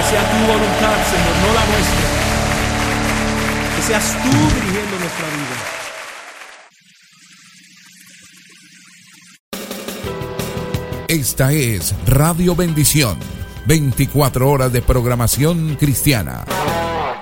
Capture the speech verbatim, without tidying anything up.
sea tu voluntad, Señor, no la nuestra. Que seas tú dirigiendo nuestra vida. Esta es Radio Bendición, veinticuatro horas de programación cristiana.